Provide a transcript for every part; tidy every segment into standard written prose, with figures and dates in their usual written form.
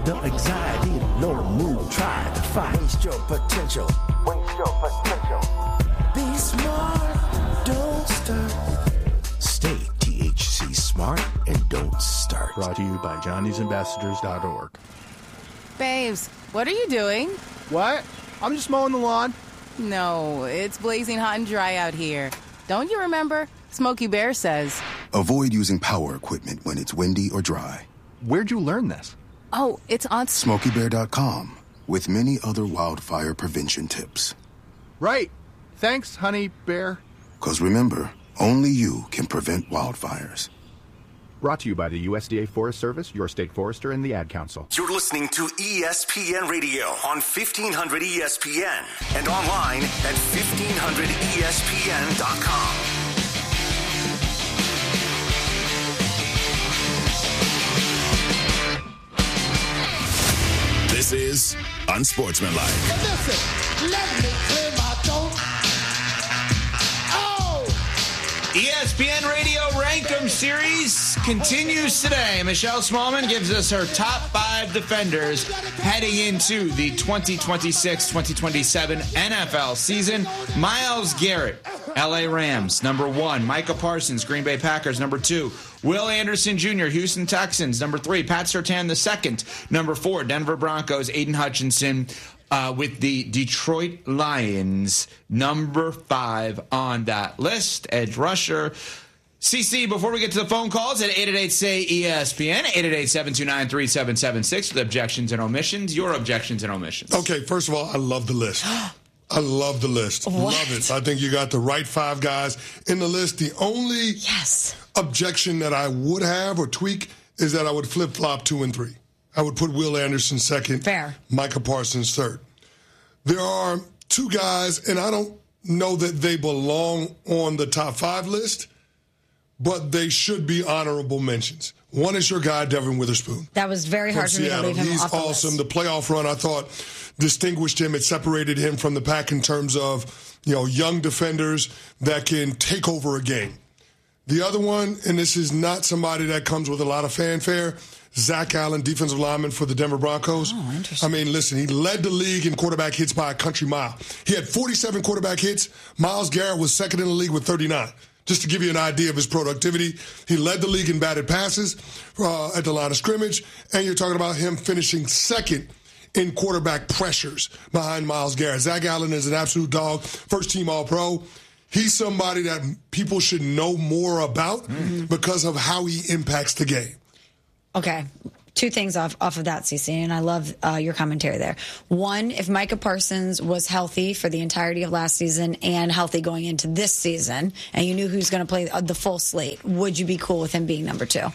The anxiety, low mood, try to fight. Waste your potential. Waste your potential. Be smart, don't start. Stay THC smart and don't start. Brought to you by Johnny'sAmbassadors.org. Babes, what are you doing? What? I'm just mowing the lawn. No, it's blazing hot and dry out here. Don't you remember? Smokey Bear says. Avoid using power equipment when it's windy or dry. Where'd you learn this? Oh, it's on SmokeyBear.com with many other wildfire prevention tips. Right. Thanks, honey bear. 'Cause remember, only you can prevent wildfires. Brought to you by the USDA Forest Service, your state forester, and the Ad Council. You're listening to ESPN Radio on 1500 ESPN and online at 1500ESPN.com. This is Unsportsmanlike. Listen, let me clear my throat. ESPN Radio Rankum Series continues today. Michelle Smallman gives us her top 5 defenders heading into the 2026-2027 NFL season. Myles Garrett, LA Rams, number 1. Micah Parsons, Green Bay Packers, number 2. Will Anderson Jr., Houston Texans, number 3. Pat Surtain II, number 4. Denver Broncos, Aiden Hutchinson, with the Detroit Lions, number 5 on that list. Edge rusher. CC, before we get to the phone calls at 888-SAY-ESPN, 888-729-3776 with objections and omissions. Your objections and omissions. Okay, first of all, I love the list. I love the list. What? Love it. I think you got the right 5 guys in the list. The only objection that I would have or tweak is that I would flip-flop 2 and 3. I would put Will Anderson second. Fair. Micah Parsons third. There are 2 guys, and I don't know that they belong on the top 5 list, but they should be honorable mentions. One is your guy, Devin Witherspoon. That was very hard for me to leave him He's off the awesome. list. The playoff run, I thought, distinguished him. It separated him from the pack in terms of, young defenders that can take over a game. The other one, and this is not somebody that comes with a lot of fanfare, Zach Allen, defensive lineman for the Denver Broncos. Oh, interesting. I mean, listen, he led the league in quarterback hits by a country mile. He had 47 quarterback hits. Myles Garrett was second in the league with 39. Just to give you an idea of his productivity, he led the league in batted passes at the line of scrimmage, and you're talking about him finishing second in quarterback pressures behind Myles Garrett. Zach Allen is an absolute dog, first-team All-Pro. He's somebody that people should know more about because of how he impacts the game. Okay. 2 things off of that, CC, and I love your commentary there. One, if Micah Parsons was healthy for the entirety of last season and healthy going into this season, and you knew who's going to play the full slate, would you be cool with him being number 2?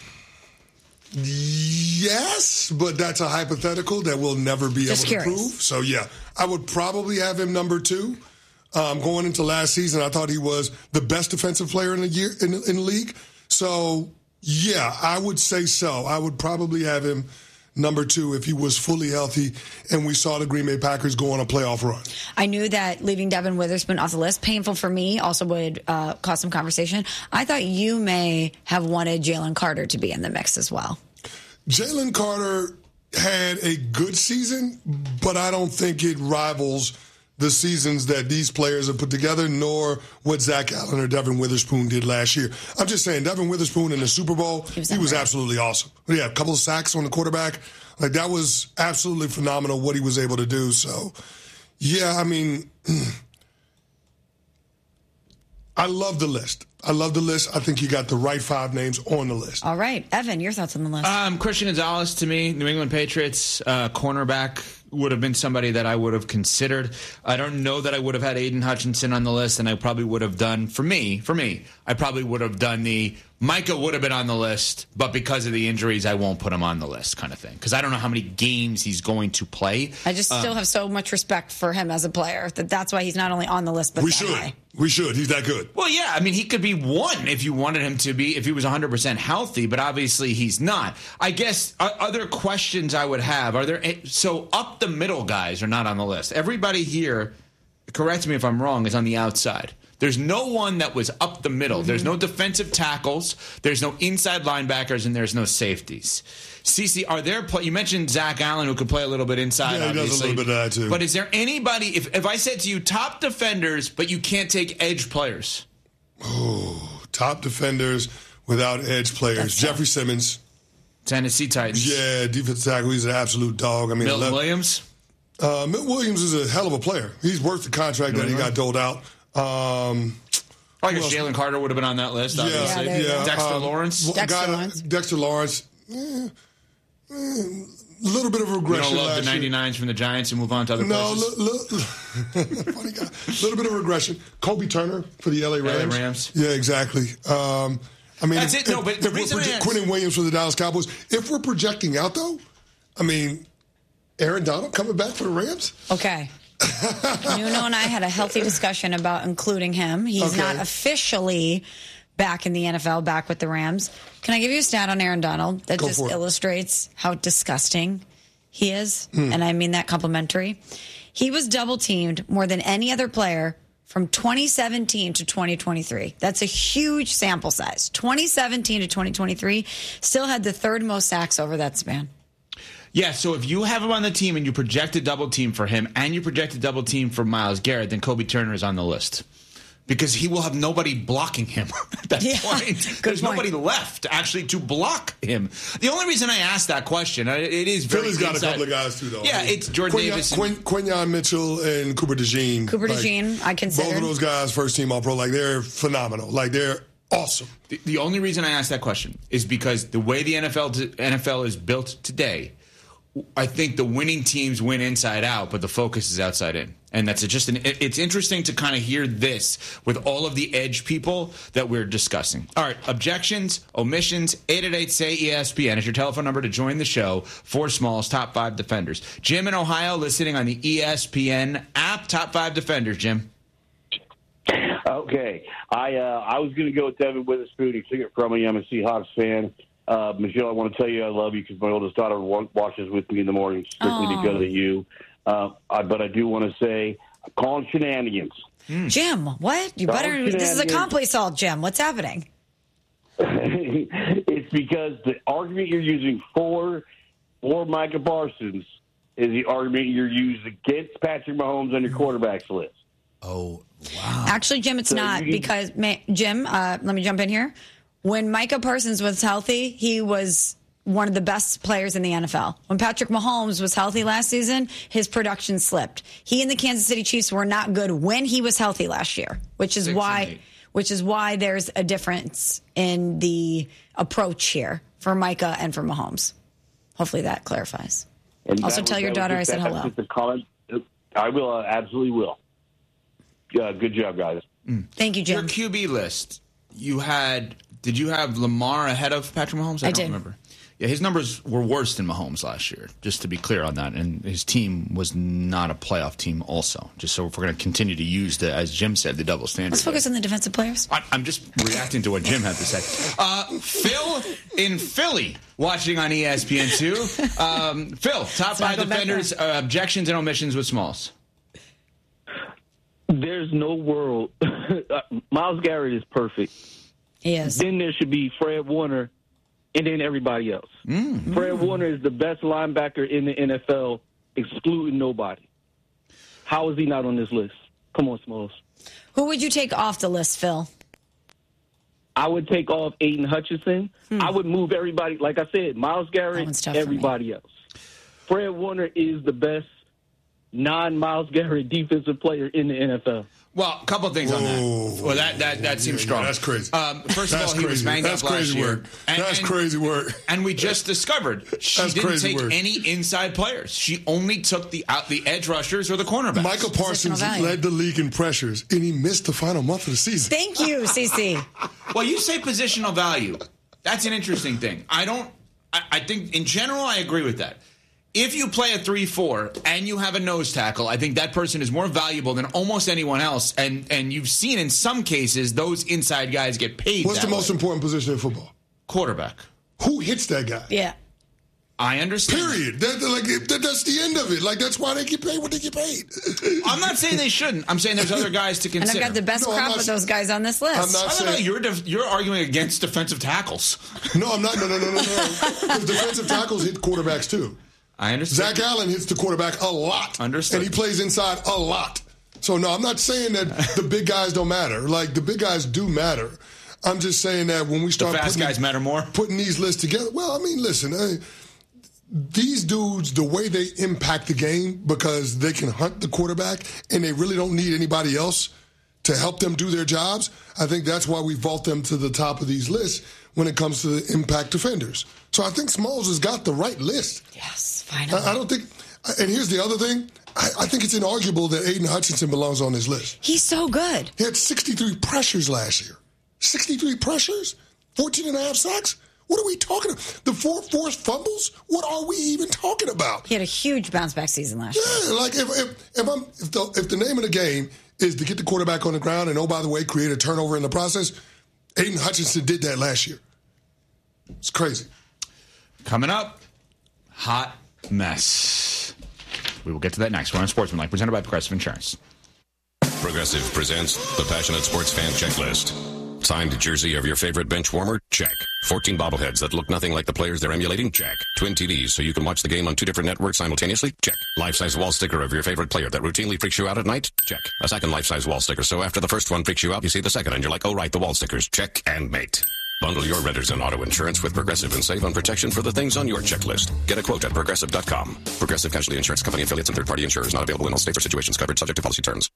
Yes, but that's a hypothetical that we'll never be able to prove. So, yeah, I would probably have him number 2. Going into last season, I thought he was the best defensive player in the year in the league. So, yeah, I would say so. I would probably have him number 2 if he was fully healthy and we saw the Green Bay Packers go on a playoff run. I knew that leaving Devin Witherspoon off the list, painful for me, also would cause some conversation. I thought you may have wanted Jalen Carter to be in the mix as well. Jalen Carter had a good season, but I don't think it rivals the seasons that these players have put together, nor what Zach Allen or Devin Witherspoon did last year. I'm just saying, Devin Witherspoon in the Super Bowl, he was absolutely awesome. Yeah, a couple of sacks on the quarterback. Like, that was absolutely phenomenal what he was able to do. So, yeah, I mean, I love the list. I love the list. I think you got the right 5 names on the list. All right. Evan, your thoughts on the list? Christian Gonzalez, to me, New England Patriots, cornerback, would have been somebody that I would have considered. I don't know that I would have had Aiden Hutchinson on the list, and I probably would have done, for me, I probably would have done Micah would have been on the list, but because of the injuries, I won't put him on the list kind of thing. Because I don't know how many games he's going to play. I just still have so much respect for him as a player that's why he's not only on the list, but high. We should. He's that good. Well, yeah. I mean, he could be 1 if you wanted him to be, if he was 100% healthy, but obviously he's not. I guess other questions I would have, so up the middle guys are not on the list. Everybody here, correct me if I'm wrong, is on the outside. There's no one that was up the middle. There's no defensive tackles. There's no inside linebackers, and there's no safeties. CeCe, are there you mentioned Zach Allen, who could play a little bit inside, Yeah, he does a little bit of that, too. But is there anybody, if I said to you, top defenders, but you can't take edge players? Oh, top defenders without edge players. Jeffrey Simmons. Tennessee Titans. Yeah, defensive tackle. He's an absolute dog. I mean, Milton Williams? Milton Williams is a hell of a player. He's worth the contract that he got doled out. I guess Jalen Carter would have been on that list, obviously. Yeah. Dexter Lawrence? Dexter Lawrence. Little bit of regression. You don't love the 99s from the Giants and move on to other places? Funny guy. Little bit of regression. Kobe Turner for the LA Rams. Yeah, exactly. I mean, that's it. No, but the reason Quentin Williams for the Dallas Cowboys. If we're projecting out, though, I mean, Aaron Donald coming back for the Rams? Okay. Nuno and I had a healthy discussion about including him. He's not officially back in the NFL, back with the Rams. Can I give you a stat on Aaron Donald that just illustrates how disgusting he is? And I mean that complimentary. He was double-teamed more than any other player from 2017 to 2023. That's a huge sample size. 2017 to 2023 still had the third most sacks over that span. Yeah, so if you have him on the team and you project a double team for him and you project a double team for Myles Garrett, then Kobe Turner is on the list. Because he will have nobody blocking him at that point. There's nobody left actually to block him. The only reason I asked that question, it is very Philly's got a couple of guys too, though. Yeah, it's Jordan Davis. Quinyon Mitchell and Cooper DeJean. I consider. Both of those guys, first team All-Pro, they're phenomenal. They're awesome. The only reason I asked that question is because the way the NFL is built today, I think the winning teams win inside out, but the focus is outside in. And that's it's interesting to kind of hear this with all of the edge people that we're discussing. All right, objections, omissions, 888-SAY-ESPN is your telephone number to join the show for Smalls Top 5 Defenders. Jim in Ohio listening on the ESPN app. Top 5 Defenders, Jim. Okay. I was going to go with Devin Witherspoon. He took it from me. I'm a Seahawks fan. Michelle, I want to tell you I love you because my oldest daughter watches with me in the morning strictly because of you. But I do want to say, I'm calling shenanigans. Jim, what? You better. This is a compli assault, Jim. What's happening? It's because the argument you're using for Micah Parsons is the argument you're using against Patrick Mahomes on your quarterbacks list. Oh, wow. Actually, Jim, it's not because, Jim, let me jump in here. When Micah Parsons was healthy, he was one of the best players in the NFL. When Patrick Mahomes was healthy last season, his production slipped. He and the Kansas City Chiefs were not good when he was healthy last year, which is why there's a difference in the approach here for Micah and for Mahomes. Hopefully that clarifies. And also tell your daughter I said hello. I will, absolutely will. Good job, guys. Thank you, Jim. Your QB list, did you have Lamar ahead of Patrick Mahomes? I don't remember. Yeah, his numbers were worse than Mahomes last year, just to be clear on that. And his team was not a playoff team also. Just so if we're going to continue to use, as Jim said, the double standard. Let's focus on the defensive players. I'm just reacting to what Jim had to say. Phil in Philly, watching on ESPN2. Phil, top 5 defenders, objections and omissions with Smalls. There's no world. Myles Garrett is perfect. He is. Then there should be Fred Warner, and then everybody else. Fred Warner is the best linebacker in the NFL, excluding nobody. How is he not on this list? Come on, Smalls. Who would you take off the list, Phil? I would take off Aiden Hutchinson. I would move everybody. Like I said, Myles Garrett, everybody else. Fred Warner is the best non-Myles Garrett defensive player in the NFL. Well, a couple of things on that. Well, that seems strong. That's crazy. First of all, he was banged up last year. That's crazy work. And we just discovered she didn't take any inside players. She only took the edge rushers or the cornerbacks. Michael Parsons led the league in pressures, and he missed the final month of the season. Thank you, CeCe. Well, you say positional value. That's an interesting thing. I think in general I agree with that. If you play a 3-4 and you have a nose tackle, I think that person is more valuable than almost anyone else. And you've seen in some cases those inside guys get paid. What's the most important position in football? Quarterback. Who hits that guy? Yeah. I understand. Period. That's the end of it. Like, that's why they get paid what they get paid. I'm not saying they shouldn't. I'm saying there's other guys to consider. And I've got the best crop of those guys on this list. I'm not saying you're arguing against defensive tackles. No, I'm not. No. Because defensive tackles hit quarterbacks too. I understand. Zach Allen hits the quarterback a lot. Understood. And he plays inside a lot. So, no, I'm not saying that the big guys don't matter. Like, the big guys do matter. I'm just saying that when we start the fast guys matter more. Putting these lists together. Well, I mean, listen, these dudes, the way they impact the game because they can hunt the quarterback and they really don't need anybody else to help them do their jobs, I think that's why we vault them to the top of these lists when it comes to the impact defenders. So I think Smalls has got the right list. Yes, finally. I don't think, and here's the other thing, I think it's inarguable that Aiden Hutchinson belongs on this list. He's so good. He had 63 pressures last year. 63 pressures? 14 and a half sacks? What are we talking about? The 4 forced fumbles? What are we even talking about? He had a huge bounce back season last year. Yeah, like if the name of the game is to get the quarterback on the ground and, oh, by the way, create a turnover in the process, Aiden Hutchinson did that last year. It's crazy. Coming up, hot mess. We will get to that next. We're on Sportsmanlike, presented by Progressive Insurance. Progressive presents the Passionate Sports Fan Checklist. Signed jersey of your favorite bench warmer? Check. 14 bobbleheads that look nothing like the players they're emulating? Check. Twin TVs so you can watch the game on 2 different networks simultaneously? Check. Life-size wall sticker of your favorite player that routinely freaks you out at night? Check. A second life-size wall sticker so after the first one freaks you out, you see the second and you're like, oh right, the wall stickers. Check and mate. Bundle your renters and auto insurance with Progressive and save on protection for the things on your checklist. Get a quote at Progressive.com. Progressive Casualty Insurance Company affiliates and third-party insurers not available in all states or situations covered subject to policy terms.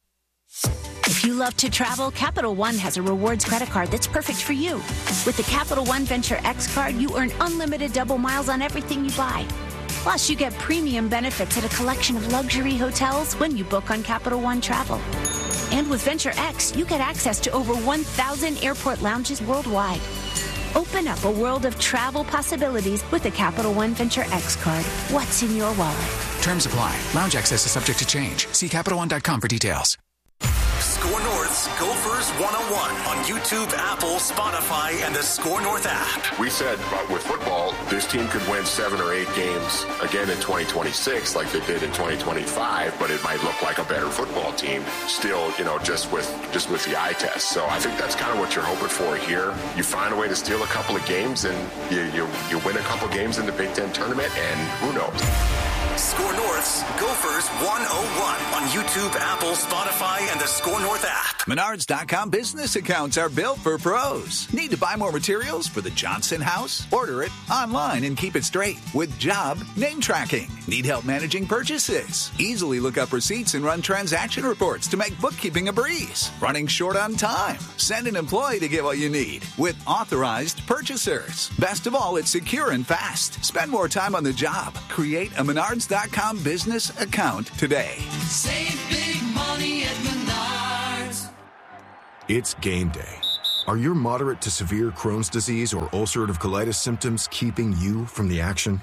If you love to travel, Capital One has a rewards credit card that's perfect for you. With the Capital One Venture X card, you earn unlimited double miles on everything you buy. Plus, you get premium benefits at a collection of luxury hotels when you book on Capital One Travel. And with Venture X, you get access to over 1,000 airport lounges worldwide. Open up a world of travel possibilities with the Capital One Venture X card. What's in your wallet? Terms apply. Lounge access is subject to change. See CapitalOne.com for details. Score North's Gophers 101 on YouTube, Apple, Spotify, and the Score North app. We said with football, this team could win 7 or 8 games again in 2026 like they did in 2025, but it might look like a better football team still, just with the eye test. So I think that's kind of what you're hoping for here. You find a way to steal a couple of games and you win a couple of games in the Big Ten tournament, and who knows? Score North's Gophers 101 on YouTube, Apple, Spotify, and the Score North app. Menards.com business accounts are built for pros. Need to buy more materials for the Johnson house? Order it online and keep it straight with job name tracking. Need help managing purchases? Easily look up receipts and run transaction reports to make bookkeeping a breeze. Running short on time? Send an employee to get what you need with authorized purchasers. Best of all, it's secure and fast. Spend more time on the job. Create a Menards.com business account today. Save big money at Menards. It's game day. Are your moderate to severe Crohn's disease or ulcerative colitis symptoms keeping you from the action?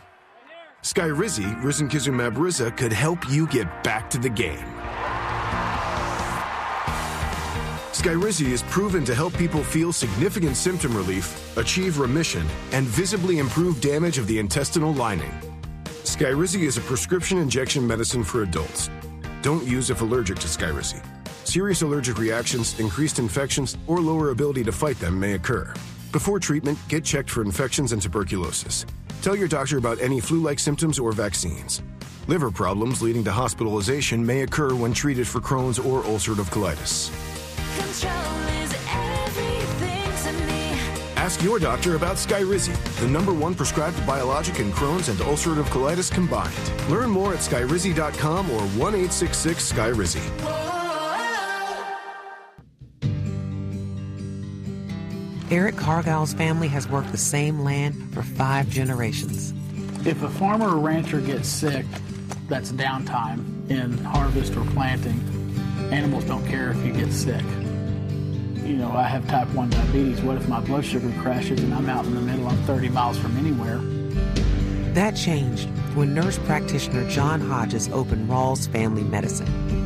Skyrizi, risankizumab Riza, could help you get back to the game. Skyrizi is proven to help people feel significant symptom relief, achieve remission, and visibly improve damage of the intestinal lining. Skyrizi is a prescription injection medicine for adults. Don't use if allergic to Skyrizi. Serious allergic reactions, increased infections, or lower ability to fight them may occur. Before treatment, get checked for infections and tuberculosis. Tell your doctor about any flu-like symptoms or vaccines. Liver problems leading to hospitalization may occur when treated for Crohn's or ulcerative colitis. Ask your doctor about Skyrizi, the #1 prescribed biologic in Crohn's and ulcerative colitis combined. Learn more at skyrizi.com or 1-866-SKYRIZI. Eric Cargill's family has worked the same land for 5 generations. If a farmer or rancher gets sick, that's downtime in harvest or planting. Animals don't care if you get sick. I have type 1 diabetes. What if my blood sugar crashes and I'm out in the middle, I'm 30 miles from anywhere? That changed when nurse practitioner John Hodges opened Rawls Family Medicine.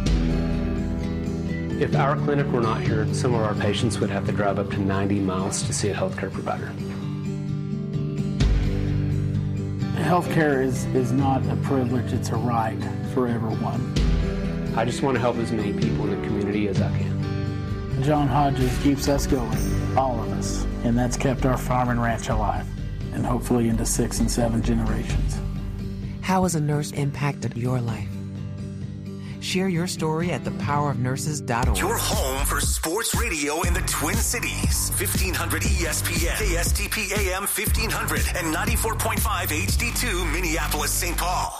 If our clinic were not here, some of our patients would have to drive up to 90 miles to see a healthcare provider. Healthcare is not a privilege, it's a right for everyone. I just want to help as many people in the community as I can. John Hodges keeps us going, all of us, and that's kept our farm and ranch alive, and hopefully into 6 and 7 generations. How has a nurse impacted your life? Share your story at thepowerofnurses.org. Your home for sports radio in the Twin Cities. 1500 ESPN, KSTP AM 1500, and 94.5 HD2 Minneapolis, St. Paul.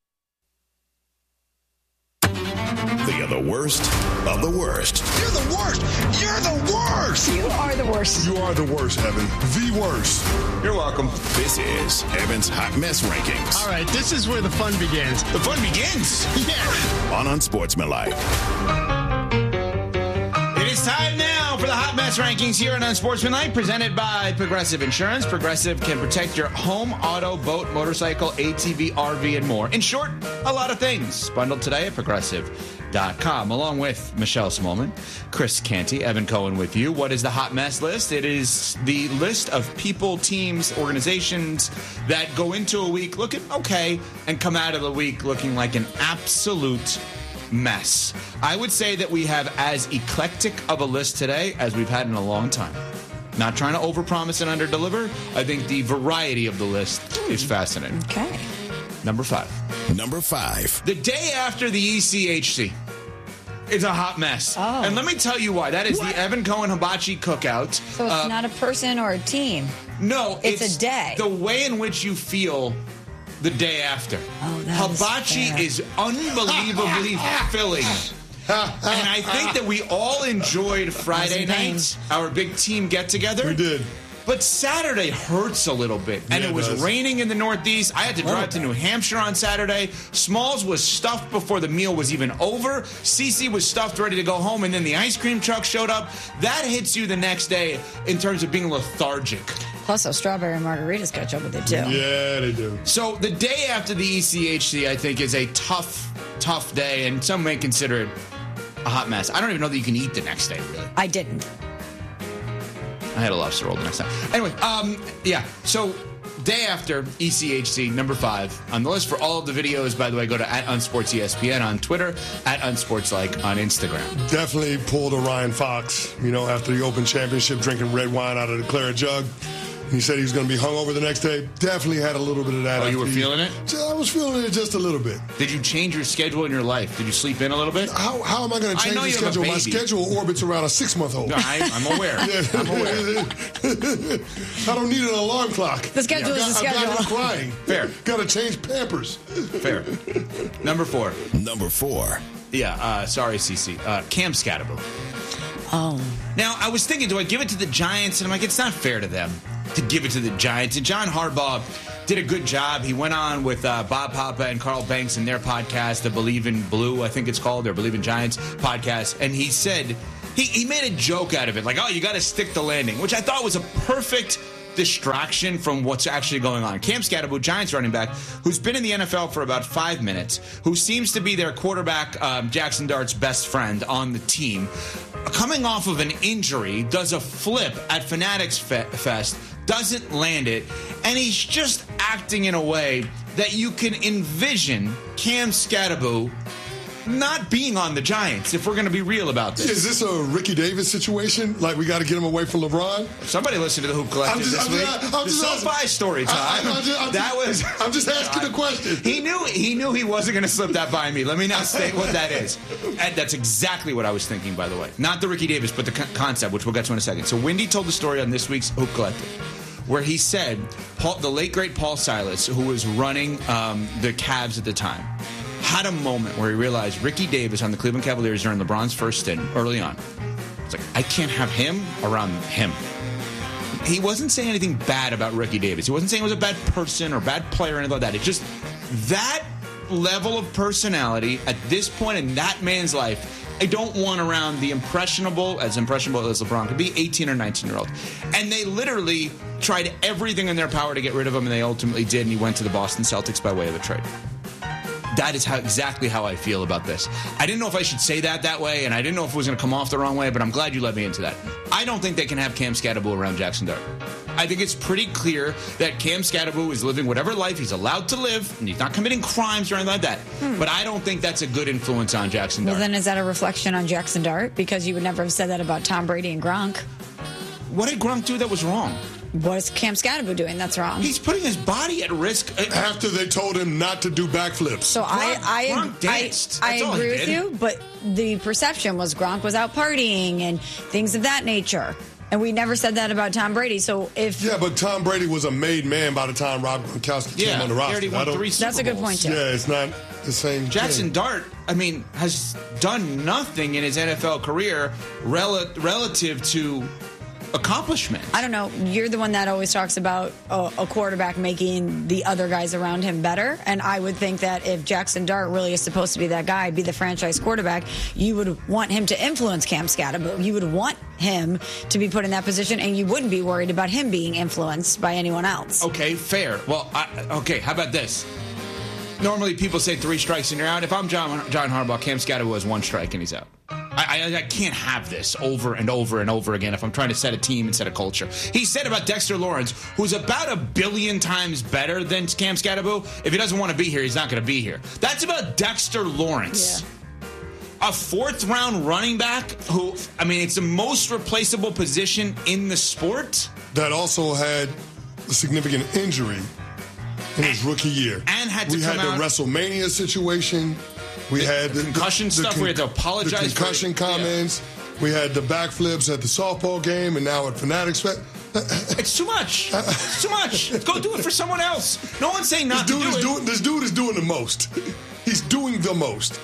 They are the worst of the worst. You're the worst. You're the worst. You are the worst. You are the worst, Evan. The worst. You're welcome. This is Evan's Hot Mess Rankings. All right, this is where the fun begins. The fun begins? Yeah. On Unsportsmanlike. It is time now for the Hot Mess Rankings here on Unsportsmanlike, presented by Progressive Insurance. Progressive can protect your home, auto, boat, motorcycle, ATV, RV, and more. In short, a lot of things. Bundled today at Progressive.com. Along with Michelle Smallman, Chris Canty, Evan Cohen with you. What is the Hot Mess list? It is the list of people, teams, organizations that go into a week looking okay and come out of the week looking like an absolute mess. I would say that we have as eclectic of a list today as we've had in a long time. Not trying to overpromise and underdeliver. I think the variety of the list is fascinating. Okay. Number 5. Number 5. The day after the ECHC. It's a hot mess. Oh. And let me tell you why. That is the Evan Cohen Hibachi Cookout. So it's not a person or a team. No. It's a day. The way in which you feel the day after. Oh, that Hibachi is is unbelievably filling. And I think that we all enjoyed Friday night, our big team get-together. We did. But Saturday hurts a little bit. And Yeah, it was does. raining in the Northeast. I had to drive to New Hampshire on Saturday. Smalls was stuffed before the meal was even over. Cece was stuffed, ready to go home. And then the ice cream truck showed up. That hits you the next day in terms of being lethargic. Plus, those strawberry margaritas catch up with it, too. Yeah, they do. So the day after the ECHC, I think, is a tough day. And some may consider it a hot mess. I don't even know that you can eat the next day, really. I didn't. I had a lobster roll the next time. Anyway, yeah. So, day after ECHC, number 5 on the list. For all of the videos, by the way, go to @UnsportsESPN on Twitter, @UnsportsLike on Instagram. Definitely pulled a Ryan Fox, after the Open Championship, drinking red wine out of the claret jug. He said he was going to be hungover the next day. Definitely had a little bit of that. Oh, you were feeling it? I was feeling it just a little bit. Did you change your schedule in your life? Did you sleep in a little bit? How am I going to change the schedule? My schedule orbits around a 6-month-old. No, I'm aware. I'm aware. I don't need an alarm clock. The schedule is the schedule. I've got him crying. Fair. Got to change Pampers. Fair. Number 4. Number 4. Yeah, sorry, Cece. Cam Scatterbo. Oh. Now, I was thinking, do I give it to the Giants? And I'm like, it's not fair to them to give it to the Giants. And John Harbaugh did a good job. He went on with Bob Papa and Carl Banks in their podcast, the Believe in Blue, I think it's called, their Believe in Giants podcast. And he said, he made a joke out of it, like, oh, you got to stick the landing, which I thought was a perfect distraction from what's actually going on. Cam Scatterbo, Giants running back, who's been in the NFL for about 5 minutes, who seems to be their quarterback, Jackson Dart's best friend on the team, coming off of an injury, does a flip at Fanatics Fest, doesn't land it, and he's just acting in a way that you can envision Cam Scatterbo not being on the Giants, if we're going to be real about this. Is this a Ricky Davis situation? Like, we got to get him away from LeBron? Somebody listened to the Hoop Collective this week. The SoFi story time. I'm just asking the question. He knew he wasn't going to slip that by me. Let me not state what that is. And that's exactly what I was thinking, by the way. Not the Ricky Davis, but the concept, which we'll get to in a second. So Wendy told the story on this week's Hoop Collective, where he said the late, great Paul Silas, who was running the Cavs at the time, had a moment where he realized Ricky Davis on the Cleveland Cavaliers during LeBron's first stint early on. It's like, I can't have him around him. He wasn't saying anything bad about Ricky Davis. He wasn't saying he was a bad person or bad player or anything like that. It's just that level of personality at this point in that man's life, I don't want around the impressionable as LeBron could be, 18 or 19-year-old. And they literally tried everything in their power to get rid of him, and they ultimately did, and he went to the Boston Celtics by way of a trade. That is exactly how I feel about this. I didn't know if I should say that way, and I didn't know if it was going to come off the wrong way, but I'm glad you led me into that. I don't think they can have Cam Scatterbo around Jackson Dart. I think it's pretty clear that Cam Scatterbo is living whatever life he's allowed to live, and he's not committing crimes or anything like that. But I don't think that's a good influence on Jackson Dart. Well, then is that a reflection on Jackson Dart? Because you would never have said that about Tom Brady and Gronk. What did Gronk do that was wrong? What is Cam Scatterbo doing that's wrong? He's putting his body at risk. After they told him not to do backflips. So Gronk danced. I That's all he agree with did. you, but the perception was Gronk was out partying and things of that nature. And we never said that about Tom Brady. So if but Tom Brady was a made man by the time Rob Gronkowski came on the roster. He already won 3 Super That's a good Bowls. point, too. Yeah, it's not the same Jackson thing. Dart, has done nothing in his NFL career relative to accomplishment. I don't know. You're the one that always talks about a quarterback making the other guys around him better. And I would think that if Jackson Dart really is supposed to be that guy, be the franchise quarterback, you would want him to influence Cam Scatterbo. You would want him to be put in that position, and you wouldn't be worried about him being influenced by anyone else. Okay, fair. Well, how about this? Normally people say 3 strikes and you're out. If I'm John Harbaugh, Cam Scatterbo has 1 strike and he's out. I can't have this over and over and over again if I'm trying to set a team and set a culture. He said about Dexter Lawrence, who's about 1 billion times better than Cam Scatterbo, if he doesn't want to be here, he's not going to be here. That's about Dexter Lawrence. Yeah. A 4th-round running back who, it's the most replaceable position in the sport. That also had a significant injury in his rookie year. And had to we come had out. The WrestleMania situation. We had the concussion stuff. We had to apologize. The concussion comments. Yeah. We had the backflips at the softball game, and now at Fanatics. It's too much. It's too much. Go do it for someone else. No one's saying not to do it. This dude is doing the most. He's doing the most.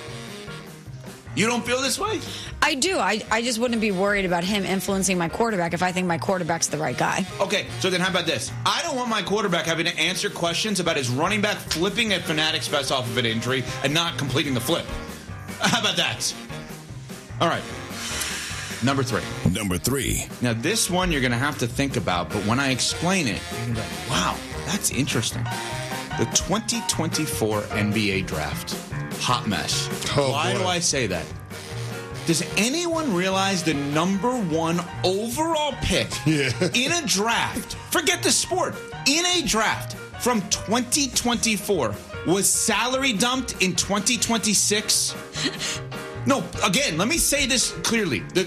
You don't feel this way? I do. I just wouldn't be worried about him influencing my quarterback if I think my quarterback's the right guy. Okay, so then how about this? I don't want my quarterback having to answer questions about his running back flipping at Fanatics Fest off of an injury and not completing the flip. How about that? All right. Number 3. Number 3. Now, this one you're going to have to think about, but when I explain it, you're going to be like, wow, that's interesting. The 2024 NBA Draft. Hot mess. Why do I say that? Does anyone realize the number 1 overall pick in a draft, forget the sport, in a draft from 2024 was salary dumped in 2026? No, again, let me say this clearly. The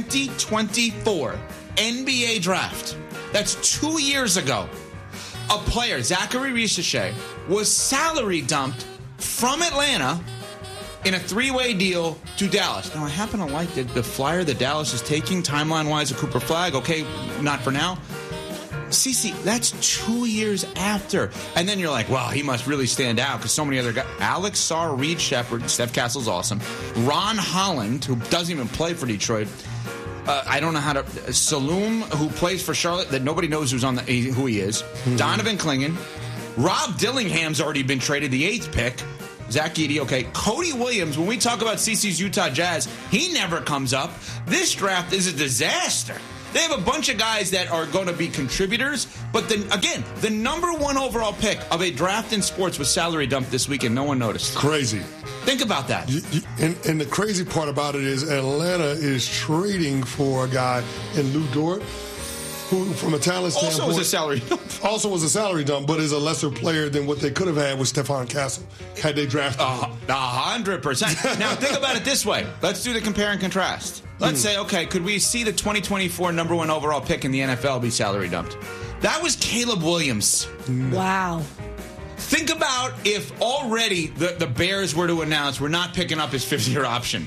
2024 NBA Draft, that's 2 years ago, a player, Zachary Risacher, was salary dumped from Atlanta in a 3-way deal to Dallas. Now, I happen to like the flyer that Dallas is taking, timeline-wise, a Cooper Flag. Okay, not for now. CC, that's 2 years after. And then you're like, well, he must really stand out because so many other guys. Alex Sarr, Reed Shepard, Steph Castle's awesome. Ron Holland, who doesn't even play for Detroit. I don't know how to. Saloom, who plays for Charlotte, that nobody knows who he is. Donovan Clingan. Rob Dillingham's already been traded, the 8th pick. Zach Edey, okay. Cody Williams, when we talk about CC's Utah Jazz, he never comes up. This draft is a disaster. They have a bunch of guys that are going to be contributors, but then again, the number 1 overall pick of a draft in sports was salary dumped this week, and no one noticed. Crazy. Think about that. And the crazy part about it is Atlanta is trading for a guy in Lou Dort, who, from a talent standpoint, also was a salary dump, but is a lesser player than what they could have had with Stephon Castle had they drafted him. 100%. Now, think about it this way. Let's do the compare and contrast. Let's say, okay, could we see the 2024 number 1 overall pick in the NFL be salary dumped? That was Caleb Williams. Wow. Think about if already the Bears were to announce we're not picking up his 5th-year option.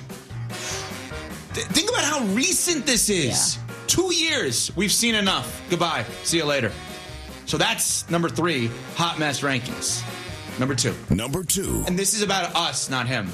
Think about how recent this is. Yeah. 2 years. We've seen enough. Goodbye. See you later. So that's number 3, hot mess rankings. Number 2. Number 2. And this is about us, not him.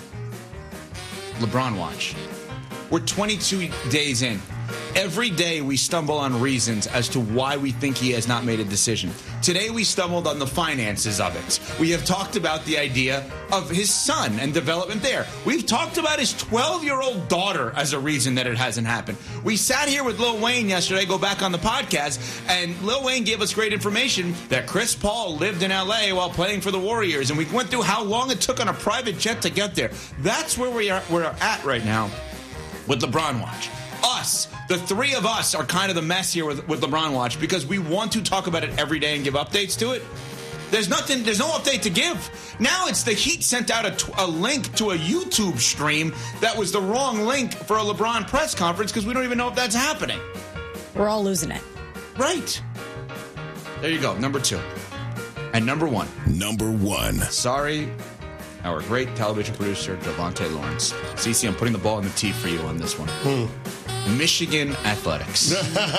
LeBron watch. We're 22 days in. Every day we stumble on reasons as to why we think he has not made a decision. Today we stumbled on the finances of it. We have talked about the idea of his son and development there. We've talked about his 12-year-old daughter as a reason that it hasn't happened. We sat here with Lil Wayne yesterday, go back on the podcast, and Lil Wayne gave us great information that Chris Paul lived in L.A. while playing for the Warriors, and we went through how long it took on a private jet to get there. That's where we're at right now with LeBron watch. Us, the three of us are kind of the mess here with LeBron Watch because we want to talk about it every day and give updates to it. There's no update to give. Now it's the Heat sent out a link to a YouTube stream that was the wrong link for a LeBron press conference because we don't even know if that's happening. We're all losing it. Right. There you go. Number 2. And number 1. Number 1. Sorry, our great television producer, Javante Lawrence. CeCe, I'm putting the ball in the tee for you on this one. Michigan Athletics.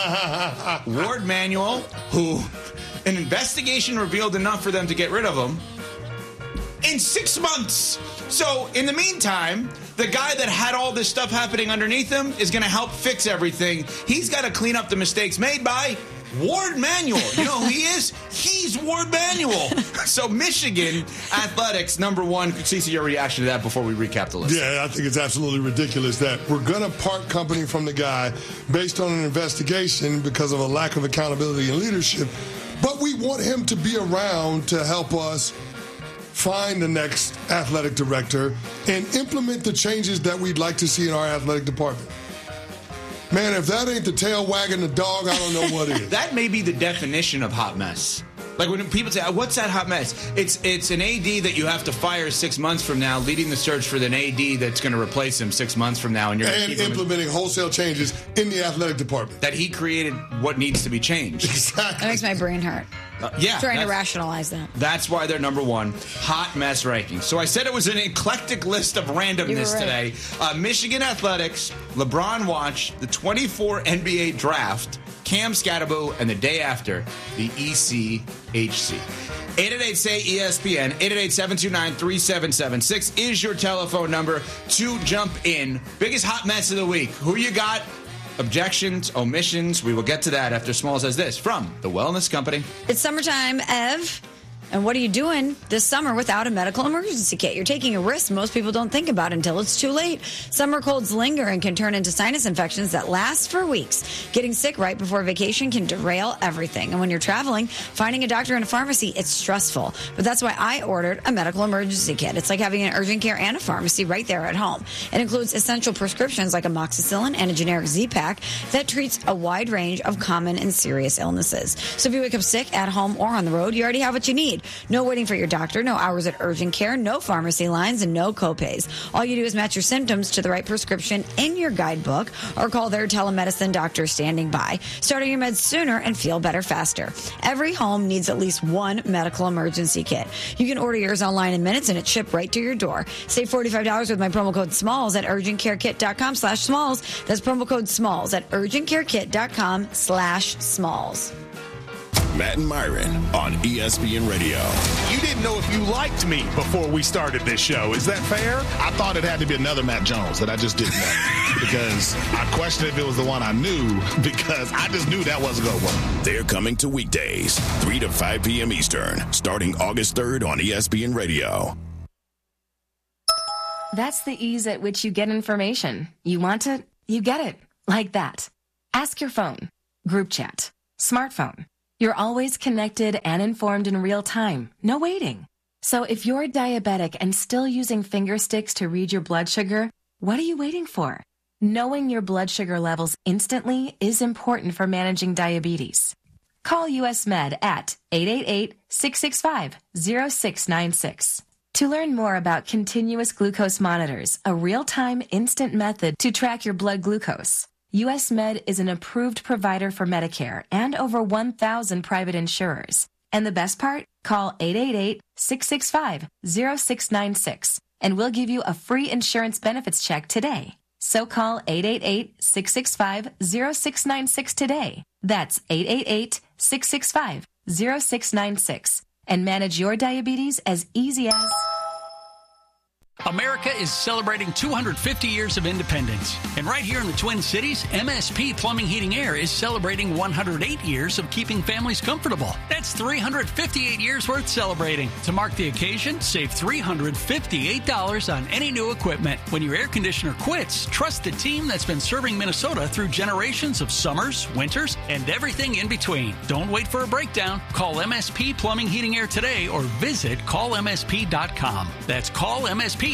Ward Manuel, who an investigation revealed enough for them to get rid of him in 6 months. So, in the meantime, the guy that had all this stuff happening underneath him is going to help fix everything. He's got to clean up the mistakes made by Ward Manuel. You know who he is? He's Ward Manuel. So Michigan Athletics, number 1. CeCe, your reaction to that before we recap the list? Yeah, I think it's absolutely ridiculous that we're going to part company from the guy based on an investigation because of a lack of accountability and leadership. But we want him to be around to help us find the next athletic director and implement the changes that we'd like to see in our athletic department. Man, if that ain't the tail wagging the dog, I don't know what is. That may be the definition of hot mess. Like when people say, what's that hot mess? It's an AD that you have to fire 6 months from now, leading the search for an AD that's going to replace him 6 months from now. And implementing wholesale changes in the athletic department. That he created what needs to be changed. Exactly. That makes my brain hurt. Trying to rationalize that. That's why they're number 1. Hot mess rankings. So I said it was an eclectic list of randomness today. Michigan Athletics, LeBron Watch, the 24 NBA Draft, Cam Scatterbo, and the day after, the ECHC. 888-SAY-ESPN, 888-729-3776 is your telephone number to jump in. Biggest hot mess of the week. Who you got? Objections, omissions. We will get to that after Small says this from The Wellness Company. It's summertime, Ev. And what are you doing this summer without a medical emergency kit? You're taking a risk most people don't think about until it's too late. Summer colds linger and can turn into sinus infections that last for weeks. Getting sick right before vacation can derail everything. And when you're traveling, finding a doctor in a pharmacy, it's stressful. But that's why I ordered a medical emergency kit. It's like having an urgent care and a pharmacy right there at home. It includes essential prescriptions like amoxicillin and a generic Z-Pack that treats a wide range of common and serious illnesses. So if you wake up sick at home or on the road, you already have what you need. No waiting for your doctor, no hours at urgent care, no pharmacy lines, and no copays. All you do is match your symptoms to the right prescription in your guidebook or call their telemedicine doctor standing by. Start on your meds sooner and feel better faster. Every home needs at least one medical emergency kit. You can order yours online in minutes and it's shipped right to your door. Save $45 with my promo code SMALLS at urgentcarekit.com/smalls. That's promo code SMALLS at urgentcarekit.com/smalls. Matt and Myron on ESPN Radio. You didn't know if you liked me before we started this show. Is that fair? I thought it had to be another Matt Jones that I just didn't know. Because I questioned if it was the one I knew, because I just knew that wasn't going to work. They're coming to weekdays, 3 to 5 p.m. Eastern, starting August 3rd on ESPN Radio. That's the ease at which you get information. You want it, you get it. Like that. Ask your phone. Group chat. Smartphone. You're always connected and informed in real time. No waiting. So if you're diabetic and still using finger sticks to read your blood sugar, what are you waiting for? Knowing your blood sugar levels instantly is important for managing diabetes. Call US Med at 888-665-0696. To learn more about continuous glucose monitors, a real-time instant method to track your blood glucose. US Med is an approved provider for Medicare and over 1,000 private insurers. And the best part? Call 888-665-0696 and we'll give you a free insurance benefits check today. So call 888-665-0696 today. That's 888-665-0696 and manage your diabetes as easy as... America is celebrating 250 years of independence. And right here in the Twin Cities, MSP Plumbing, Heating, Air is celebrating 108 years of keeping families comfortable. That's 358 years worth celebrating. To mark the occasion, save $358 on any new equipment. When your air conditioner quits, trust the team that's been serving Minnesota through generations of summers, winters, and everything in between. Don't wait for a breakdown. Call MSP Plumbing, Heating, Air today or visit callmsp.com. That's callmsp.com.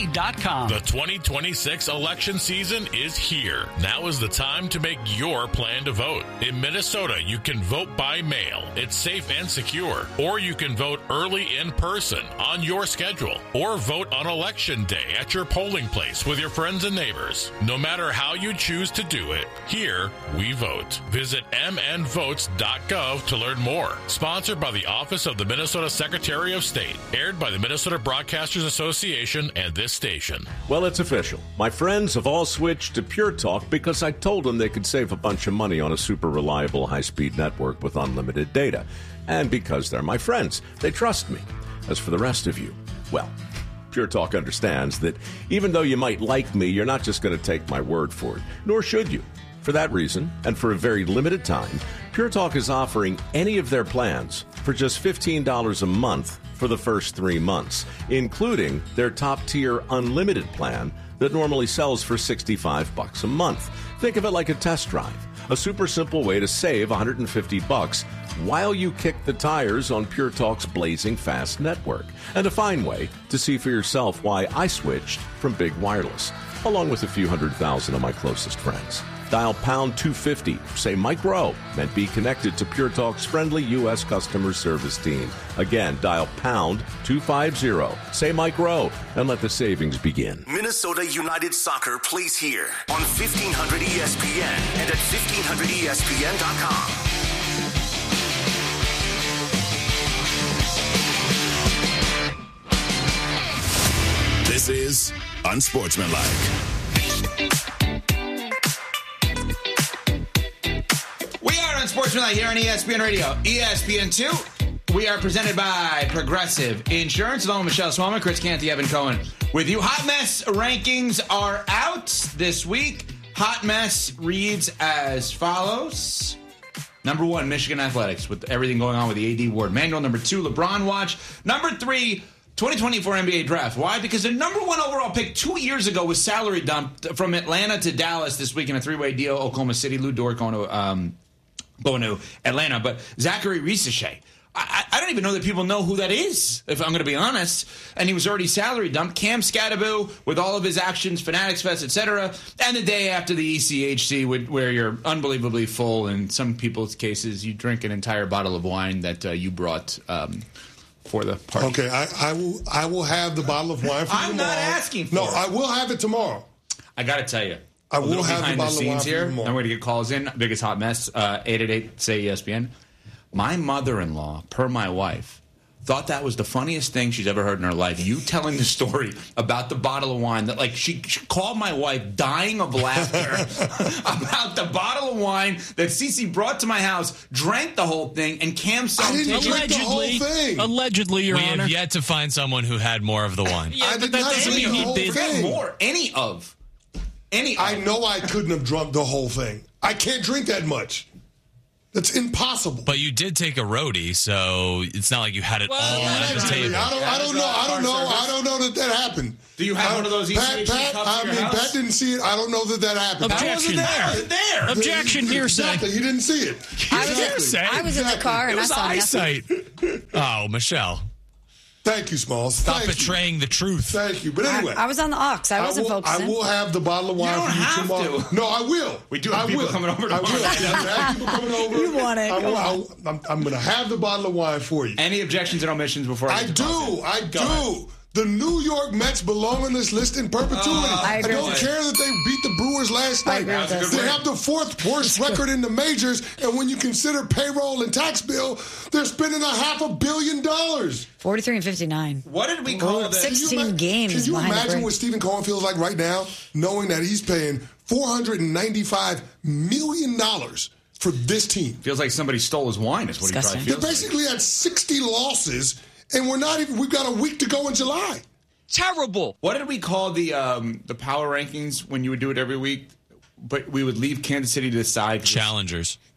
TwinsCity.com. The 2026 election season is here. Now is the time to make your plan to vote. In Minnesota, you can vote by mail. It's safe and secure. Or you can vote early in person on your schedule. Or vote on Election Day at your polling place with your friends and neighbors. No matter how you choose to do it, here we vote. Visit mnvotes.gov to learn more. Sponsored by the Office of the Minnesota Secretary of State. Aired by the Minnesota Broadcasters Association and this station. Well, it's official. My friends have all switched to Pure Talk because I told them they could save a bunch of money on a super reliable high-speed network with unlimited data. And because they're my friends, they trust me. As for the rest of you, well, Pure Talk understands that even though you might like me, you're not just going to take my word for it, nor should you. For that reason, and for a very limited time, Pure Talk is offering any of their plans for just $15 a month for the first 3 months, including their top-tier unlimited plan that normally sells for $65 a month. Think of it like a test drive, a super simple way to save $150 while you kick the tires on Pure Talk's blazing fast network, and a fine way to see for yourself why I switched from Big Wireless, along with a few 100,000 of my closest friends. Dial pound 250, say Mike Rowe, and be connected to Pure Talk's friendly U.S. customer service team. Again, dial pound 250, say Mike Rowe, and let the savings begin. Minnesota United Soccer plays here on 1500 ESPN and at 1500ESPN.com. This is Unsportsmanlike. Unsportsmanlike here on ESPN Radio, ESPN2. We are presented by Progressive Insurance. Along with Michelle Swellman, Chris Canty, Evan Cohen with you. Hot Mess rankings are out this week. Hot Mess reads as follows. Number 1, Michigan Athletics, with everything going on with the A.D. Ward manual. Number 2, LeBron watch. Number 3, 2024 NBA draft. Why? Because the number 1 overall pick 2 years ago was salary dumped from Atlanta to Dallas this week in a 3-way deal. Oklahoma City, Lou Dort going to Atlanta, but Zachary Risache. I don't even know that people know who that is, if I'm going to be honest. And he was already salary dumped. Cam Scatterbo, with all of his actions, Fanatics Fest, etc. And the day after the ECHC, where you're unbelievably full. In some people's cases, you drink an entire bottle of wine that you brought for the party. Okay, I will have the bottle of wine for you tomorrow. I'm not asking for it. No, I will have it tomorrow. I got to tell you. I will have the bottle of wine here, for you tomorrow. and we're going to get calls in. Biggest hot mess, 888-SAY-ESPN. My mother-in-law, per my wife, thought that was the funniest thing she's ever heard in her life. You telling the story about the bottle of wine that, like, she called my wife dying of laughter about the bottle of wine that Cece brought to my house, drank the whole thing, and Cam saw Allegedly, Your Honor. We have yet to find someone who had more of the wine. Yeah, I did not drink the whole thing. More. Any of. I know I couldn't have drunk the whole thing. I can't drink that much. That's impossible. But you did take a roadie, so it's not like you had it all at the table. I don't know that happened. Do you have one of those Pat, Pat didn't see it. I don't know that happened. Objection. I wasn't there. Objection, hearsay. Exactly. He didn't see it. I was in the car and I saw eyesight. Oh, Michelle. Thank you, Smalls. Stop betraying the truth. Thank you. But anyway. I was on the aux. I wasn't focusing. I will have the bottle of wine for you tomorrow. No, I will. We do have people coming over tomorrow. I will. People coming over. You want it. I'm going to have the bottle of wine for you. Any objections and omissions before I do. I do. The New York Mets belong on this list in perpetuity. I don't care that they beat the Brewers last night. They have the 4th worst record in the majors, and when you consider payroll and tax bill, they're spending $500 million. 43 and 59. What did we call that? 16 games. Can you imagine what Stephen Cohen feels like right now, knowing that he's paying $495 million for this team? Feels like somebody stole his wine. Is what he probably feels. They're basically at 60 losses. And we've got a week to go in July. Terrible. What did we call the power rankings when you would do it every week? But we would leave Kansas City to the side. Challengers.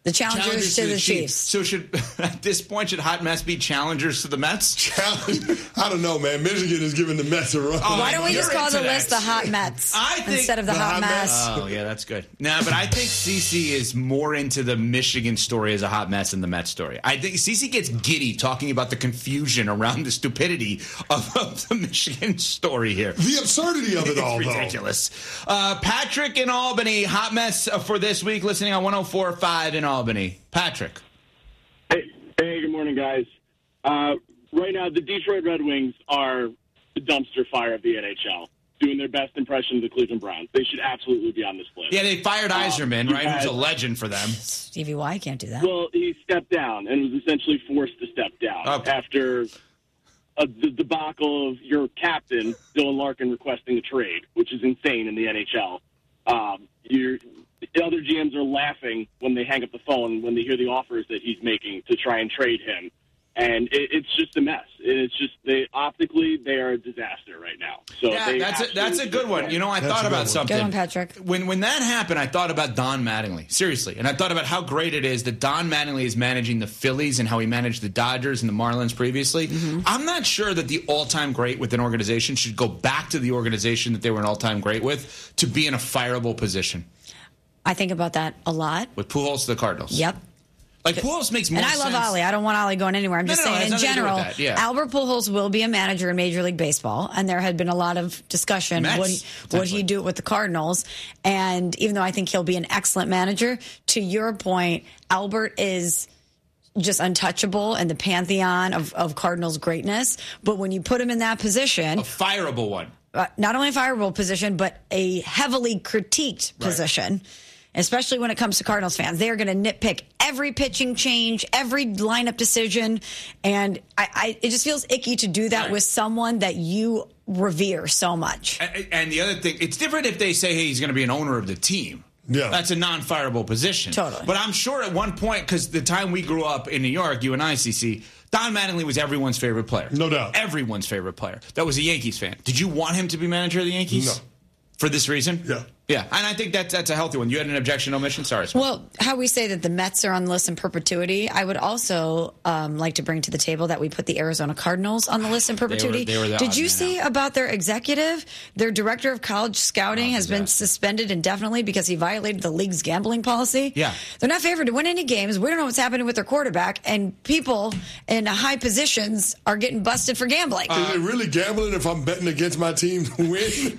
The challengers to the Chiefs. So at this point, should Hot Mess be challengers to the Mets? I don't know, man. Michigan is giving the Mets a run. Why don't we just call the list the Hot Mets instead of the Hot Mess? Oh, yeah, that's good. No, but I think CeCe is more into the Michigan story as a hot mess than the Mets story. I think CeCe gets giddy talking about the confusion around the stupidity of the Michigan story here. The absurdity of it all, It's ridiculous. Patrick in Albany, hot mess for this week, listening on 104.5 in Albany. Patrick. Hey, good morning, guys. Right now, the Detroit Red Wings are the dumpster fire of the NHL, doing their best impression of the Cleveland Browns. They should absolutely be on this list. Yeah, they fired Yzerman, right, who's a legend for them. Stevie Y can't do that. Well, he stepped down and was essentially forced to step down after the debacle of your captain, Dylan Larkin, requesting a trade, which is insane in the NHL. The other GMs are laughing when they hang up the phone when they hear the offers that he's making to try and trade him. And it's just a mess. It's just optically they are a disaster right now. So yeah, that's a good one. You know, I thought about something. Good one, Patrick. When that happened, I thought about Don Mattingly. Seriously. And I thought about how great it is that Don Mattingly is managing the Phillies and how he managed the Dodgers and the Marlins previously. Mm-hmm. I'm not sure that the all-time great with an organization should go back to the organization that they were an all-time great with to be in a fireable position. I think about that a lot. With Pujols to the Cardinals. Yep. Like, Pujols makes more sense. And I love Ollie. I don't want Ollie going anywhere. I'm just saying, in general, Albert Pujols will be a manager in Major League Baseball. And there had been a lot of discussion. Would he do it with the Cardinals? And even though I think he'll be an excellent manager, to your point, Albert is just untouchable in the pantheon of Cardinals greatness. But when you put him in that position... A fireable one. Not only a fireable position, but a heavily critiqued position. Especially when it comes to Cardinals fans. They are going to nitpick every pitching change, every lineup decision. And it just feels icky to do that with someone that you revere so much. And the other thing, it's different if they say, hey, he's going to be an owner of the team. Yeah. That's a non-fireable position. Totally. But I'm sure at one point, because the time we grew up in New York, you and I, CC, Don Mattingly was everyone's favorite player. No doubt. Everyone's favorite player. That was a Yankees fan. Did you want him to be manager of the Yankees? No. For this reason? Yeah. Yeah, and I think that's a healthy one. You had an objection, omission? Sorry. Well, how we say that the Mets are on the list in perpetuity, I would also like to bring to the table that we put the Arizona Cardinals on the list in perpetuity. They were the Did you see about their executive? Their director of college scouting has been suspended indefinitely because he violated the league's gambling policy. Yeah. They're not favored to win any games. We don't know what's happening with their quarterback, and people in high positions are getting busted for gambling. Is it really gambling if I'm betting against my team to win?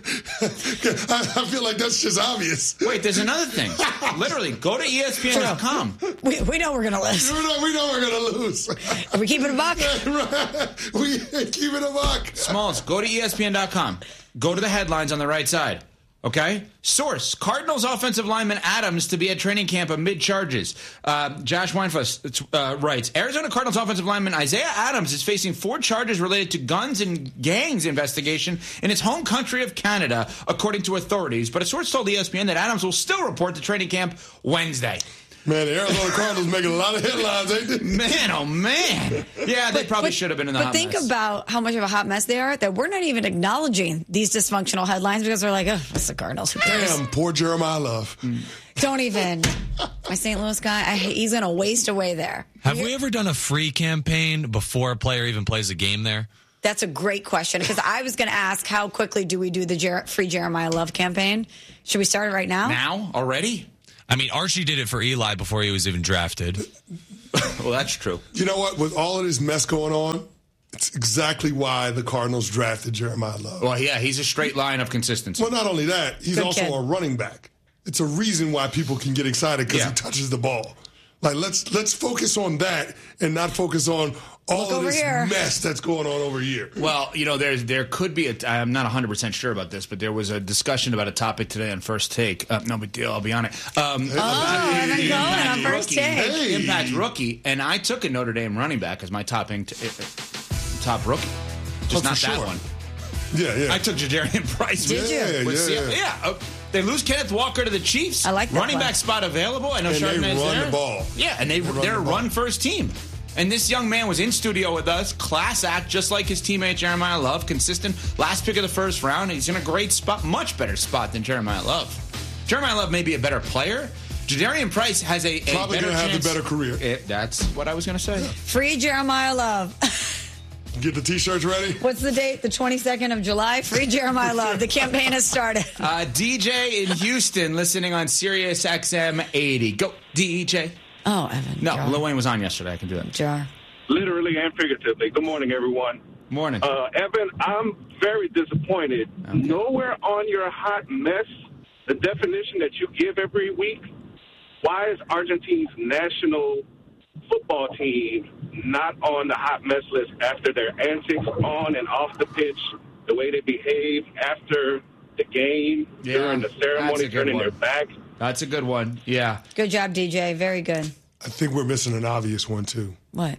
I feel like that's just obvious. Wait, there's another thing. Literally, go to ESPN.com. We know we're going to lose. We know we're going to lose. Are we keeping a buck? We keep it a buck. Smalls, go to ESPN.com. Go to the headlines on the right side. Okay? Source, Cardinals offensive lineman Adams to be at training camp amid charges. Josh Weinfuss writes, Arizona Cardinals offensive lineman Isaiah Adams is facing 4 charges related to guns and gangs investigation in his home country of Canada, according to authorities. But a source told ESPN that Adams will still report to training camp Wednesday. Man, the Arizona Cardinals making a lot of headlines, ain't they? Man, oh man. Yeah, they probably should have been in the hot mess. But think about how much of a hot mess they are, that we're not even acknowledging these dysfunctional headlines because we're like, oh, it's the Cardinals. Who cares? Damn, poor Jeremiah Love. Don't even. My St. Louis guy, he's going to waste away there. Have we ever done a free campaign before a player even plays a game there? That's a great question, because I was going to ask, how quickly do we do the free Jeremiah Love campaign? Should we start it right now? Now? Already? I mean, Archie did it for Eli before he was even drafted. Well, that's true. You know what? With all of this mess going on, it's exactly why the Cardinals drafted Jeremiah Love. Well, yeah, he's a straight line of consistency. Well, not only that, he's Good also kid. a running back. It's a reason why people can get excited because he touches the ball. Like, let's focus on that and not focus on all of this mess that's going on over here. Well, you know, there could be I'm not 100% sure about this, but there was a discussion about a topic today on First Take. No big deal, I'll be on it. Impact rookie, and I took a Notre Dame running back as my top rookie. Just not that one. Yeah. I took Jadarian Price. Did you? Yeah. They lose Kenneth Walker to the Chiefs. I like that running play. back spot available. I know And Chardonnay's they run there. the ball. Yeah, and they're a run-first team. And this young man was in studio with us, class act, just like his teammate Jeremiah Love, consistent, last pick of the first round. He's in a great spot, much better spot than Jeremiah Love. Jeremiah Love may be a better player, Jadarian Price has a probably better going to have chance. the better career. That's what I was going to say. Free Jeremiah Love. Get the T-shirts ready. What's the date? The 22nd of July. Free Jeremiah Love. The campaign has started. DJ in Houston listening on Sirius XM 80. Go, DJ. Oh, Evan. No, Jar. Lil Wayne was on yesterday. I can do that. Jar. Literally and figuratively. Good morning, everyone. Morning. Evan, I'm very disappointed. Okay. Nowhere on your hot mess, the definition that you give every week, why is Argentina's national football team not on the hot mess list after their antics on and off the pitch, the way they behave after the game, during the ceremony, turning their back? That's a good one, yeah. Good job, DJ. Very good. I think we're missing an obvious one, too. What?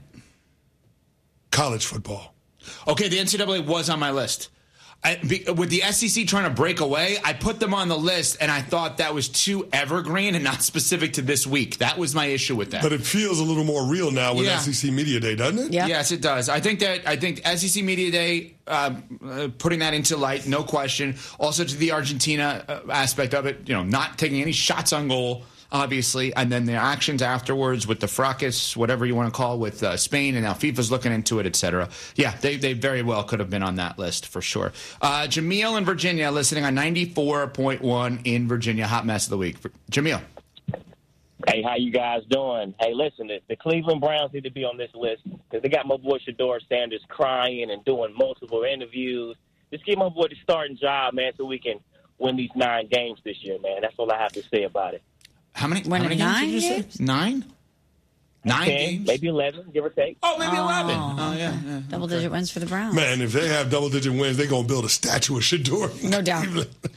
College football. Okay, the NCAA was on my list. With the SEC trying to break away, I put them on the list, and I thought that was too evergreen and not specific to this week. That was my issue with that. But it feels a little more real now with SEC Media Day, doesn't it? Yeah. Yes, it does. I think SEC Media Day, putting that into light, no question. Also to the Argentina aspect of it, not taking any shots on goal, obviously, and then the actions afterwards with the fracas, whatever you want to call it, with Spain, and now FIFA's looking into it, etc. Yeah, they very well could have been on that list for sure. Jameel in Virginia, listening on 94.1 in Virginia. Hot mess of the week. Jameel. Hey, how you guys doing? Hey, listen, the Cleveland Browns need to be on this list because they got my boy Shedeur Sanders crying and doing multiple interviews. Just give my boy the starting job, man, so we can win these 9 games this year, man. That's all I have to say about it. How many games did you say? 9? 9 games? Maybe 11, give or take. Oh, maybe 11. Oh, yeah. Double-digit wins for the Browns. Man, if they have double-digit wins, they're going to build a statue of Shedeur. No doubt.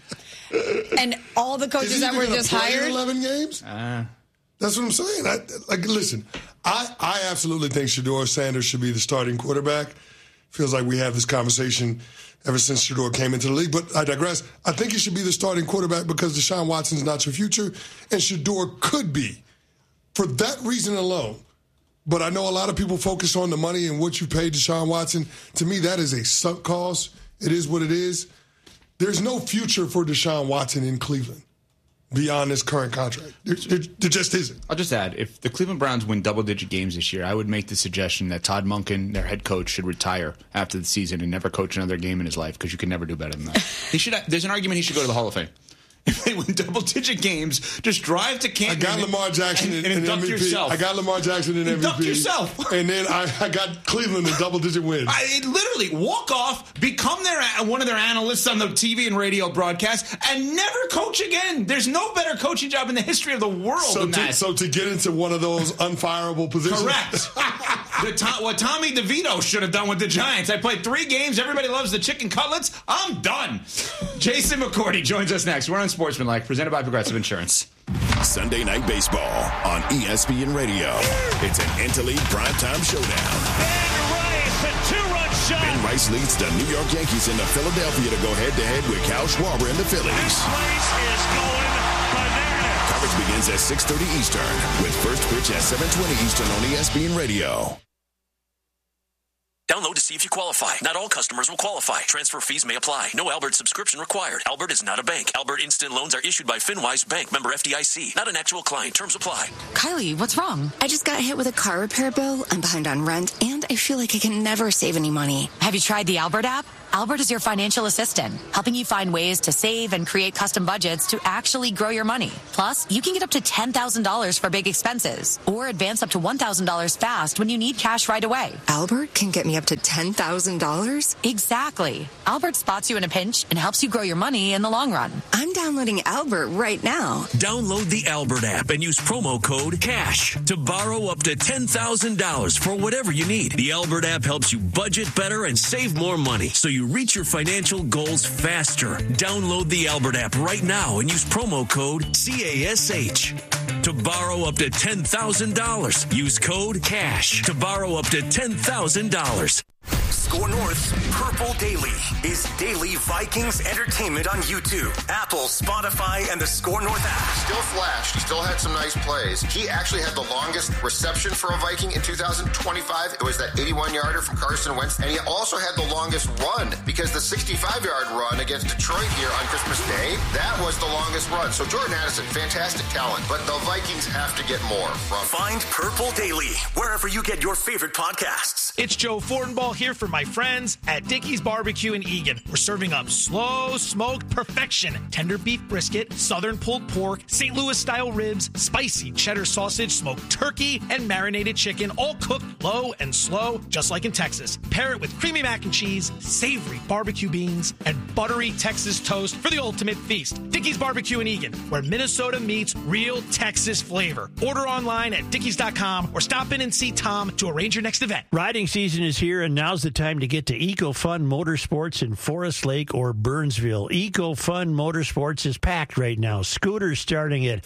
And all the coaches that were just hired? 11 games? That's what I'm saying. Listen, I absolutely think Shedeur Sanders should be the starting quarterback. Feels like we have this conversation ever since Shedeur came into the league. But I digress. I think he should be the starting quarterback because Deshaun Watson's not your future, and Shedeur could be for that reason alone. But I know a lot of people focus on the money and what you paid Deshaun Watson. To me, that is a sunk cost. It is what it is. There's no future for Deshaun Watson in Cleveland beyond this current contract. There just isn't. I'll just add, if the Cleveland Browns win double-digit games this year, I would make the suggestion that Todd Monken, their head coach, should retire after the season and never coach another game in his life because you can never do better than that. There's an argument he should go to the Hall of Fame. If they win double-digit games, just drive to Canton. I got Lamar Jackson and induct MVP. yourself. I got Lamar Jackson and MVP. Induct yourself. And then I got Cleveland in double-digit wins. Literally, walk off, become one of their analysts on the TV and radio broadcast, and never coach again. There's no better coaching job in the history of the world than that. So to get into one of those unfireable positions? Correct. What Tommy DeVito should have done with the Giants. I played 3 games. Everybody loves the chicken cutlets. I'm done. Jason McCourty joins us next. We're on Sportsmanlike, presented by Progressive Insurance. Sunday Night Baseball on ESPN Radio. It's an Interleague primetime showdown. Ben Rice, a 2-run shot. Ben Rice leads the New York Yankees into Philadelphia to go head-to-head with Kyle Schwarber and the Phillies. This place is going bananas. Coverage begins at 6:30 Eastern with first pitch at 7:20 Eastern on ESPN Radio. Download to see if you qualify. Not all customers will qualify. Transfer fees may apply. No Albert subscription required. Albert is not a bank. Albert Instant Loans are issued by FinWise Bank, member FDIC. Not an actual client. Terms apply. Kylie, what's wrong? I just got hit with a car repair bill. I'm behind on rent, and I feel like I can never save any money. Have you tried the Albert app? Albert is your financial assistant, helping you find ways to save and create custom budgets to actually grow your money. Plus, you can get up to $10,000 for big expenses or advance up to $1,000 fast when you need cash right away. Albert can get me up to $10,000? Exactly. Albert spots you in a pinch and helps you grow your money in the long run. I'm downloading Albert right now. Download the Albert app and use promo code CASH to borrow up to $10,000 for whatever you need. The Albert app helps you budget better and save more money so you reach your financial goals faster. Download the Albert app right now and use promo code CASH to borrow up to $10,000. Use code CASH to borrow up to $10,000. Score North's Purple Daily is daily Vikings entertainment on YouTube, Apple, Spotify, and the Score North app. Still flashed, still had some nice plays. He actually had the longest reception for a Viking in 2025. It was that 81-yarder from Carson Wentz, and he also had the longest run because the 65-yard run against Detroit here on Christmas Day, that was the longest run. So Jordan Addison, fantastic talent, but the Vikings have to get more from. Find Purple Daily wherever you get your favorite podcasts. It's Joe Fortenbaugh here for my friends at Dickey's Barbecue in Eagan. We're serving up slow smoked perfection, tender beef brisket, southern pulled pork, St. Louis style ribs, spicy cheddar sausage, smoked turkey, and marinated chicken, all cooked low and slow, just like in Texas. Pair it with creamy mac and cheese, savory barbecue beans, and buttery Texas toast for the ultimate feast. Dickey's Barbecue in Eagan, where Minnesota meets real Texas flavor. Order online at dickeys.com or stop in and see Tom to arrange your next event. Riding season is here, and now's the time to get to EcoFun Motorsports in Forest Lake or Burnsville. EcoFun Motorsports is packed right now. Scooters starting at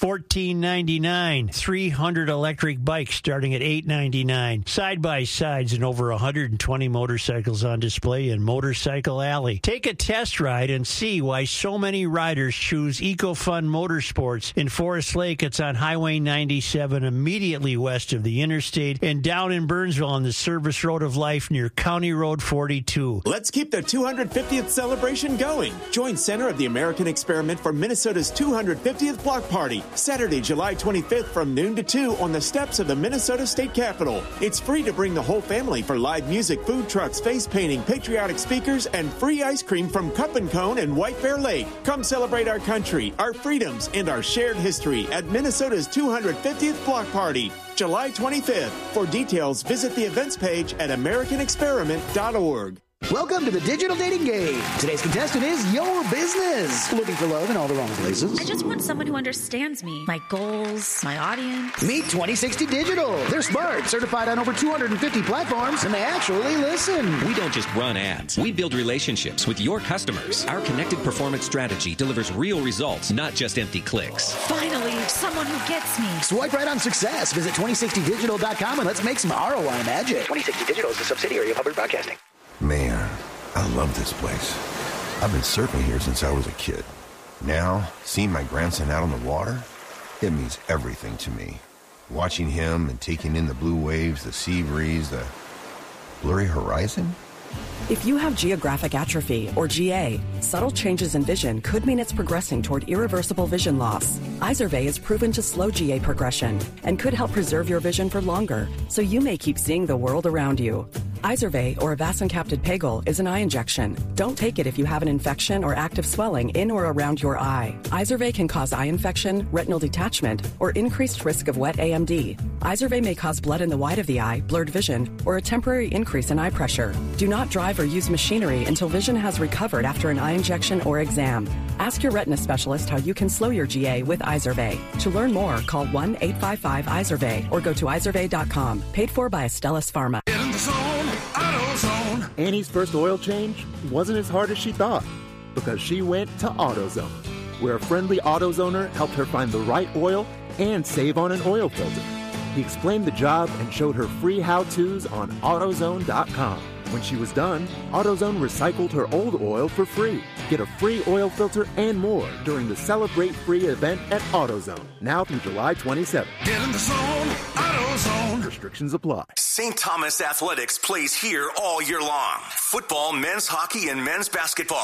$14.99, 300 electric bikes starting at $8.99, side-by-sides and over 120 motorcycles on display in Motorcycle Alley. Take a test ride and see why so many riders choose EcoFun Motorsports. In Forest Lake, it's on Highway 97, immediately west of the interstate, and down in Burnsville on the Service Road of Life near County Road 42. Let's keep the 250th celebration going. Join Center of the American Experiment for Minnesota's 250th block party, Saturday, July 25th from noon to 2 on the steps of the Minnesota State Capitol. It's free to bring the whole family for live music, food trucks, face painting, patriotic speakers, and free ice cream from Cup and Cone and White Bear Lake. Come celebrate our country, our freedoms, and our shared history at Minnesota's 250th block party, July 25th. For details, visit the events page at americanexperiment.org. Welcome to the Digital Dating Game. Today's contestant is your business. Looking for love in all the wrong places? I just want someone who understands me, my goals, my audience. Meet 2060 Digital. They're smart, certified on over 250 platforms, and they actually listen. We don't just run ads. We build relationships with your customers. Our connected performance strategy delivers real results, not just empty clicks. Finally, someone who gets me. Swipe right on success. Visit 2060digital.com and let's make some ROI magic. 2060 Digital is a subsidiary of Hubbard Broadcasting. Man, I love this place. I've been surfing here since I was a kid. Now, seeing my grandson out on the water, it means everything to me. Watching him and taking in the blue waves, the sea breeze, the blurry horizon. If you have geographic atrophy, or GA, subtle changes in vision could mean it's progressing toward irreversible vision loss. Izervay is proven to slow GA progression and could help preserve your vision for longer, so you may keep seeing the world around you. Izervay, or avacincaptad pegol, is an eye injection. Don't take it if you have an infection or active swelling in or around your eye. Izervay can cause eye infection, retinal detachment, or increased risk of wet AMD. Izervay may cause blood in the white of the eye, blurred vision, or a temporary increase in eye pressure. Do not drive or use machinery until vision has recovered after an eye injection or exam. Ask your retina specialist how you can slow your GA with Izervay. To learn more, call 1-855-IZERVAY or go to izervay.com. Paid for by Astellas Pharma. In the zone, AutoZone. Annie's first oil change wasn't as hard as she thought because she went to AutoZone, where a friendly AutoZoner helped her find the right oil and save on an oil filter. He explained the job and showed her free how-tos on AutoZone.com. When she was done, AutoZone recycled her old oil for free. Get a free oil filter and more during the Celebrate Free event at AutoZone, now through July 27th. Get in the zone, AutoZone. Restrictions apply. St. Thomas Athletics plays here all year long. Football, men's hockey, and men's basketball.